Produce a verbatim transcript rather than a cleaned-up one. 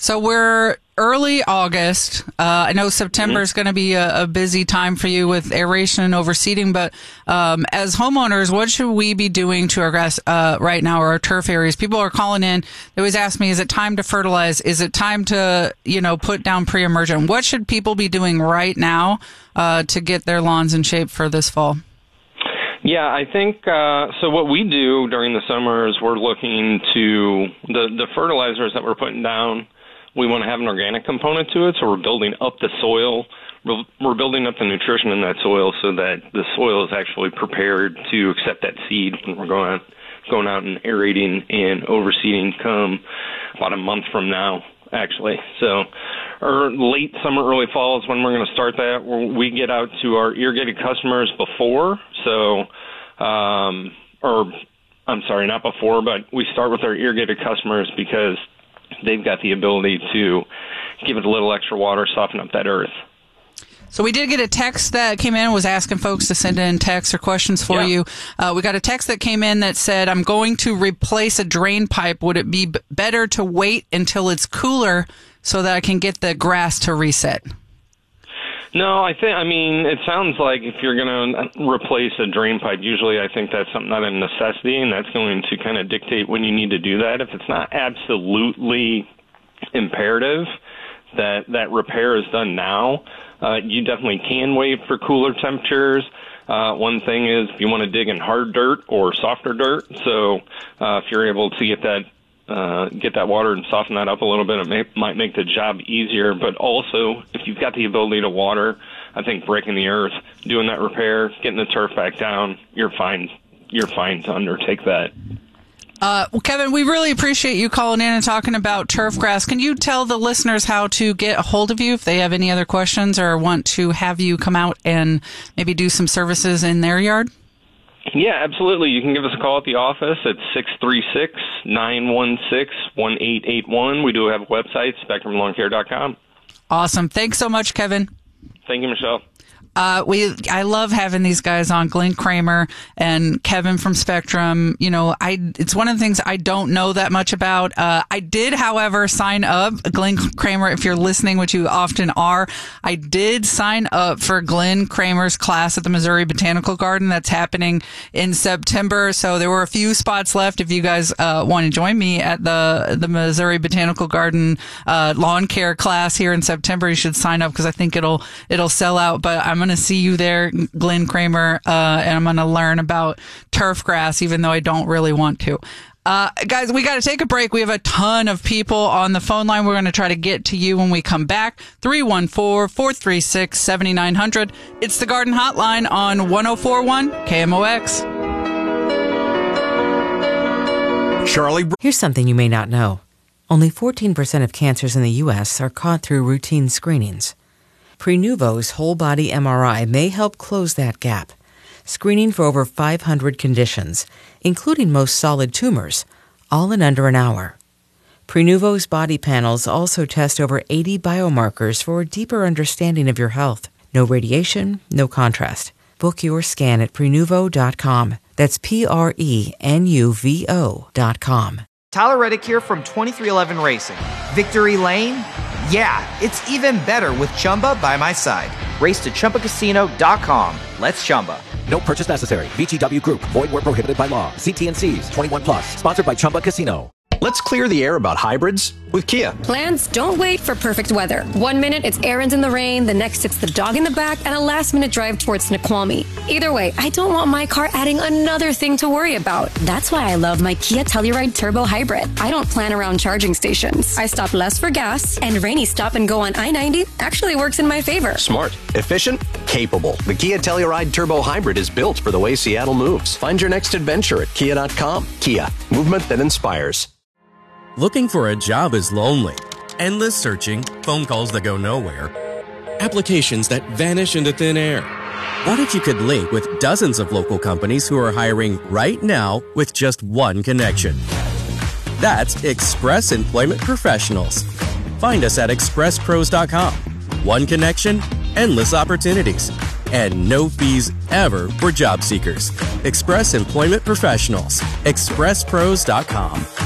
So we're early August. Uh, I know September is mm-hmm. going to be a, a busy time for you with aeration and overseeding, but um, as homeowners, what should we be doing to our grass uh, right now, or our turf areas? People are calling in. They always ask me, is it time to fertilize? Is it time to, you know, put down pre-emergent? What should people be doing right now uh, to get their lawns in shape for this fall? Yeah, I think, uh, so what we do during the summer is we're looking to, the, the fertilizers that we're putting down, we want to have an organic component to it, so we're building up the soil. We're building up the nutrition in that soil so that the soil is actually prepared to accept that seed when we're going out, going out and aerating and overseeding come about a month from now, actually. So or late summer, early fall is when we're going to start that. We get out to our irrigated customers before, so, um, or I'm sorry, not before, but we start with our irrigated customers because they've got the ability to give it a little extra water, soften up that earth. So we did get a text that came in, was asking folks to send in texts or questions for yeah. you. Uh, we got a text that came in that said, I'm going to replace a drain pipe. Would it be b- better to wait until it's cooler so that I can get the grass to reset? No, I think, I mean, it sounds like if you're going to replace a drain pipe, usually I think that's something not a necessity, and that's going to kind of dictate when you need to do that. If it's not absolutely imperative that that repair is done now, uh, you definitely can wait for cooler temperatures. Uh, one thing is if you want to dig in hard dirt or softer dirt, so uh, if you're able to get that Uh, get that water and soften that up a little bit, it may, might make the job easier. But also, if you've got the ability to water, I think breaking the earth, doing that repair, getting the turf back down, you're fine. You're fine to undertake that. Uh, well, Kevin, we really appreciate you calling in and talking about turf grass. Can you tell the listeners how to get a hold of you if they have any other questions or want to have you come out and maybe do some services in their yard? Yeah, absolutely. You can give us a call at the office at six three six, nine one six, one eight eight one. We do have a website, spectrum lawn care dot com. Awesome. Thanks so much, Kevin. Thank you, Michelle. Uh, we, I love having these guys on, Glenn Kramer and Kevin from Spectrum. You know, I, it's one of the things I don't know that much about. Uh, I did, however, sign up, Glenn Kramer, if you're listening, which you often are, I did sign up for Glenn Kramer's class at the Missouri Botanical Garden. That's happening in September. So there were a few spots left. If you guys, uh, want to join me at the, the Missouri Botanical Garden, uh, lawn care class here in September, you should sign up because I think it'll, it'll sell out. But I'm going to see you there, Glenn Kramer, uh, and I'm going to learn about turf grass, even though I don't really want to. Uh, guys, we got to take a break. We have a ton of people on the phone line. We're going to try to get to you when we come back. three one four, four three six, seven nine zero zero. It's the Garden Hotline on one oh four point one K M O X. Charlie. Here's something you may not know. Only fourteen percent of cancers in the U S are caught through routine screenings. Prenuvo's whole-body M R I may help close that gap, screening for over five hundred conditions, including most solid tumors, all in under an hour. Prenuvo's body panels also test over eighty biomarkers for a deeper understanding of your health. No radiation, no contrast. Book your scan at Prenuvo dot com. That's P R E N U V O dot com. Tyler Reddick here from twenty-three eleven Racing. Victory Lane? Yeah, it's even better with Chumba by my side. Race to Chumba Casino dot com. Let's Chumba. No purchase necessary. V G W Group. Void where prohibited by law. See T and C's. twenty-one plus. Sponsored by Chumba Casino. Let's clear the air about hybrids with Kia. Plans don't wait for perfect weather. One minute it's errands in the rain, the next it's the dog in the back, and a last minute drive towards Snoqualmie. Either way, I don't want my car adding another thing to worry about. That's why I love my Kia Telluride Turbo Hybrid. I don't plan around charging stations. I stop less for gas, and rainy stop and go on I ninety actually works in my favor. Smart, efficient, capable. The Kia Telluride Turbo Hybrid is built for the way Seattle moves. Find your next adventure at Kia dot com. Kia, movement that inspires. Looking for a job is lonely. Endless searching, phone calls that go nowhere, applications that vanish into thin air. What if you could link with dozens of local companies who are hiring right now with just one connection? That's Express Employment Professionals. Find us at express pros dot com. One connection, endless opportunities, and no fees ever for job seekers. Express Employment Professionals. express pros dot com.